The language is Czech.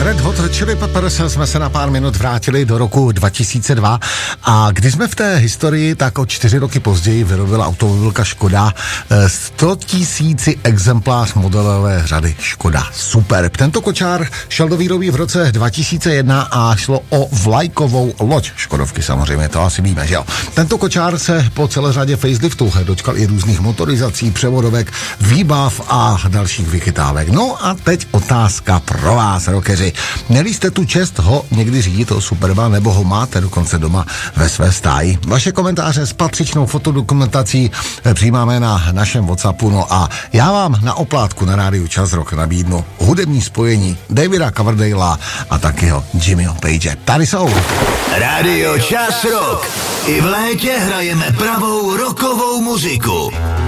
Red Hot Chili Peppers jsme se na pár minut vrátili do roku 2002 a když jsme v té historii, tak o 4 roky později vyrobila automobilka Škoda 100 000 exemplář modelové řady Škoda Superb. Tento kočár šel do výroby v roce 2001 a šlo o vlajkovou loď Škodovky, samozřejmě, to asi víme, že jo. Tento kočár se po celé řadě faceliftů dočkal i různých motorizací, převodovek, výbav a dalších vychytávek. No a teď otázka pro vás, rockeři. Měli jste tu čest ho někdy řídit, toho Superba, nebo ho máte dokonce doma ve své stáji? Vaše komentáře s patřičnou fotodokumentací přijímáme na našem WhatsAppu. No a já vám na oplátku na rádiu Čas Rock nabídnu hudební spojení Davida Coverdale'a a taky ho Jimmyho Page. Tady jsou. Rádio Čas Rock. I v létě hrajeme pravou rockovou muziku.